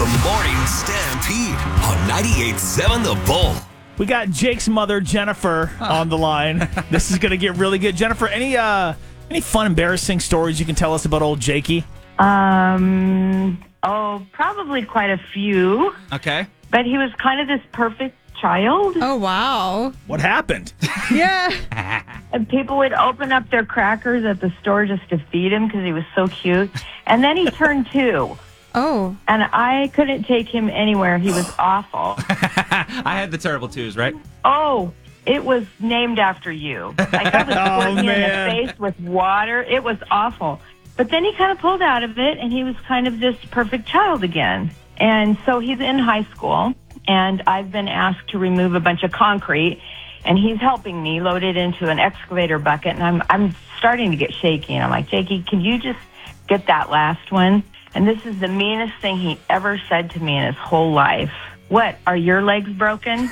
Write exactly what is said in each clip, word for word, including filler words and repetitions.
The Morning Stampede on ninety-eight point seven The Bull. We got Jake's mother, Jennifer, on the line. This is going to get really good. Jennifer, any uh, any fun, embarrassing stories you can tell us about old Jakey? Um, oh, probably quite a few. Okay. But he was kind of this perfect child. Oh, wow. What happened? Yeah. And people would open up their crackers at the store just to feed him because he was so cute. And then he turned two. Oh. And I couldn't take him anywhere. He was awful. I had the terrible twos, right? Oh, it was named after you. Like I was Oh, squirting you in man. the face with water. It was awful. But then he kind of pulled out of it, and he was kind of this perfect child again. And so he's in high school, and I've been asked to remove a bunch of concrete, and he's helping me load it into an excavator bucket, and I'm I'm starting to get shaky. And I'm like, Jakey, can you just get that last one? And this is the meanest thing he ever said to me in his whole life. What, are your legs broken?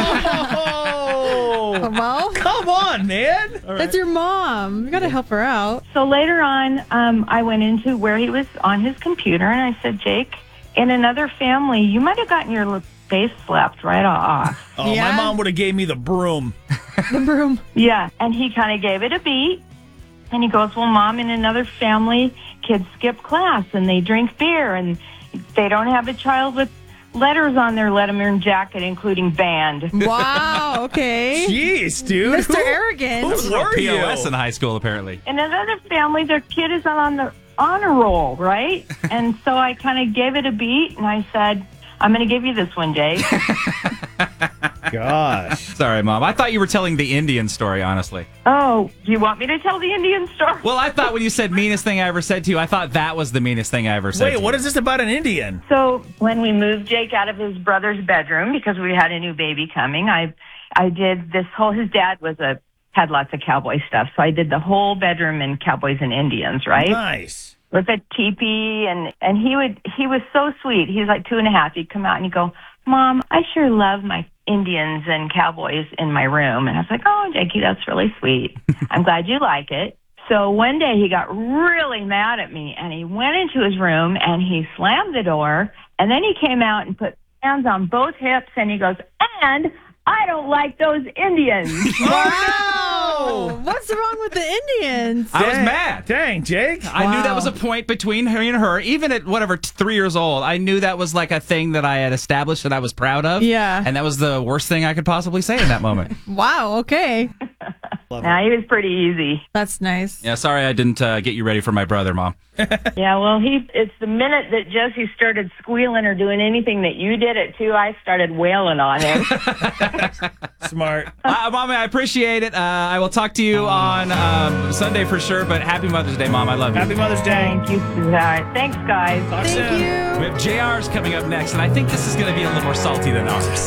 Oh, Well, come on, man. All right. that's your mom. You got to help her out. So later on, um, I went into where he was on his computer, and I said, Jake, in another family, you might have gotten your face slapped right off. Oh, Yeah? my mom would have gave me the broom. The broom. Yeah, and he kind of gave it a beat. And he goes, well, Mom, in another family, kids skip class, and they drink beer, and they don't have a child with letters on their letterman jacket, including band. Wow. Okay. Jeez, dude. Mister Who- Arrogant. Who were P you? O S in high school, apparently. In another family, their kid is on the honor roll, right? And so I kind of gave it a beat, and I said, I'm going to give you this one, Jake. Gosh. Sorry, Mom. I thought you were telling the Indian story, honestly. Oh, do you want me to tell the Indian story? Well, I thought when you said meanest thing I ever said to you, I thought that was the meanest thing I ever said Wait, to what you. is this about an Indian? So when we moved Jake out of his brother's bedroom because we had a new baby coming, I I did this whole. His dad was a had lots of cowboy stuff, so I did the whole bedroom in cowboys and Indians, right? Nice. With a teepee, and and he would he was so sweet. He's like two and a half. He'd come out and he'd go, Mom, I sure love my Indians and cowboys in my room. And I was like, oh, Jakey, that's really sweet. I'm glad you like it. So one day he got really mad at me, and he went into his room and he slammed the door, and then he came out and put hands on both hips, and he goes, and I don't like those Indians. Wow. What's wrong with the Indians? I was Dang- mad. Dang, Jake. I knew that Wow. was a point between her and her. Even at whatever, t- three years old, I knew that was like a thing that I had established that I was proud of. Yeah. And that was the worst thing I could possibly say in that moment. Wow. Okay. Nah, he was pretty easy. That's nice. Yeah, sorry I didn't uh, get you ready for my brother, Mom. Yeah, well, he it's the minute that Jesse started squealing or doing anything that you did it too, I started wailing on him. Smart. uh, Mommy, I appreciate it. Uh, I will talk to you on um, Sunday for sure, but happy Mother's Day, Mom. I love you. Happy Mother's Day. Thank you, sweetheart. Thanks, guys. Talk Thank soon. you. We have J R's coming up next, and I think this is going to be a little more salty than ours.